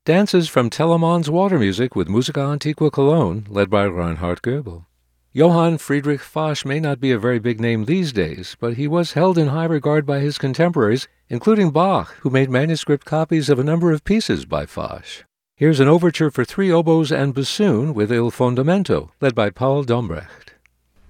Dances from Telemann's Water Music with Musica Antiqua Cologne, led by Reinhard Goebel. Johann Friedrich Foch may not be a very big name these days, but he was held in high regard by his contemporaries, including Bach, who made manuscript copies of a number of pieces by Foch. Here's an overture for 3 oboes and bassoon with Il Fondamento, led by Paul Dombrecht.